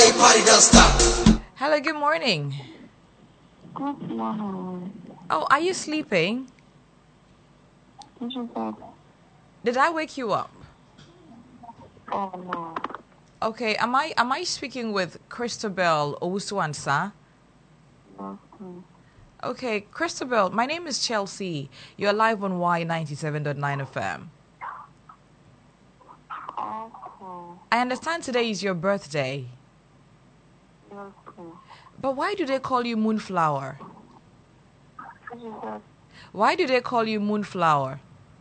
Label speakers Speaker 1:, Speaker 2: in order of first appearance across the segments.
Speaker 1: Hello, good morning.
Speaker 2: Good morning.
Speaker 1: Oh, are you sleeping?
Speaker 2: Did you say?
Speaker 1: Did I wake you up?
Speaker 2: Oh no.
Speaker 1: Okay, am I speaking with Christabel Owusu-Ansah?
Speaker 2: Yes, please.
Speaker 1: Okay, Christabel, my name is Chelsea. You're live on Y97.9 FM.
Speaker 2: Okay.
Speaker 1: I understand today is your birthday.
Speaker 2: Yes, please.
Speaker 1: But why do they call you Moonflower?
Speaker 2: Did you say?
Speaker 1: Why do they call you Moonflower?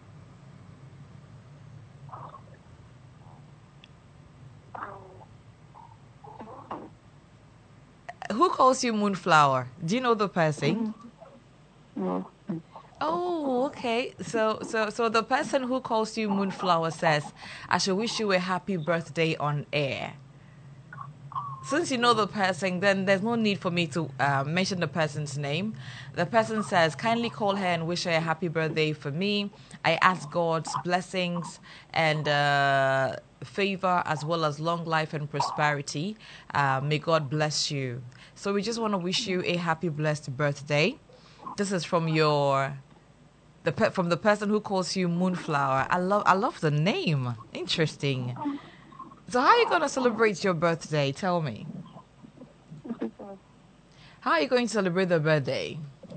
Speaker 1: Who calls you Moonflower? Do you know the person?
Speaker 2: Yes, please.
Speaker 1: Oh, okay. So the person who calls you Moonflower says, I should wish you a happy birthday on air. Since you know the person, then there's no need for me to mention the person's name. The person says, kindly call her and wish her a happy birthday for me. I ask God's blessings and favor as well as long life and prosperity. May God bless you. So we just want to wish you a happy, blessed birthday. This is from from the person who calls you Moonflower. I love the name. Interesting. So how are you going to celebrate your birthday? Tell me.
Speaker 2: Did you say?
Speaker 1: How are you going to celebrate the birthday?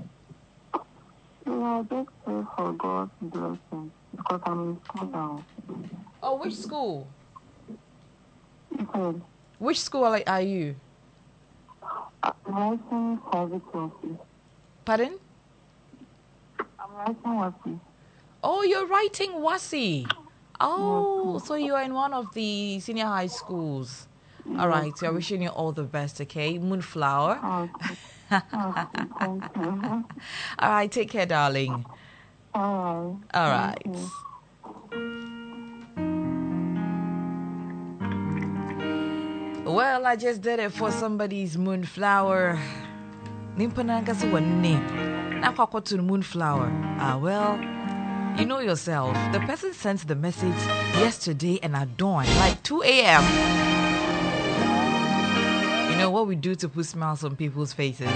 Speaker 2: Yeah, just pray for God's blessing because I'm in school now.
Speaker 1: Oh, which school?
Speaker 2: Okay.
Speaker 1: Which school are you?
Speaker 2: I'm writing positively.
Speaker 1: Pardon?
Speaker 2: I'm writing what is.
Speaker 1: Oh, you're writing WASI. Oh,
Speaker 2: Yes,
Speaker 1: so you are in one of the senior high schools.
Speaker 2: please.
Speaker 1: All right, so I'm wishing you all the best, okay? Moonflower.
Speaker 2: Okay. Okay. Thank you.
Speaker 1: All right, take care, darling.
Speaker 2: All right.
Speaker 1: All
Speaker 2: Thank
Speaker 1: right.
Speaker 2: you.
Speaker 1: Well, I just did it for somebody's Moonflower. Nimpananga suwanne. Nakwakwatu Moonflower. Well, you know yourself. The person sent the message yesterday and at dawn, like 2 a.m. You know what we do to put smiles on people's faces.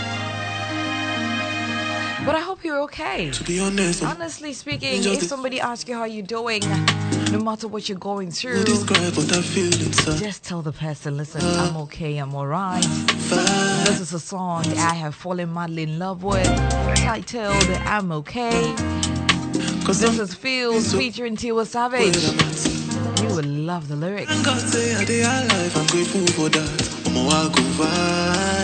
Speaker 1: But I hope you're okay.
Speaker 3: To be honest,
Speaker 1: Honestly speaking, if somebody asks you how you're doing, no matter what you're going through,
Speaker 3: describe what I feel inside.
Speaker 1: just tell the person, listen, I'm okay, I'm alright. This is a song I have fallen madly in love with, titled I'm Okay.
Speaker 3: Cause
Speaker 1: This is Fields featuring Tiwa Savage. You will love the lyrics.
Speaker 3: God say I dey alive, I'm grateful for that. I'm a walk over.